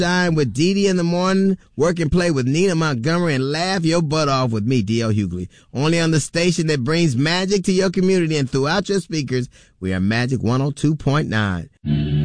Shine with Dee Dee in the morning, work and play with Nina Montgomery, and laugh your butt off with me, D.L. Hughley. Only on the station that brings magic to your community and throughout your speakers. We are Magic 102.9.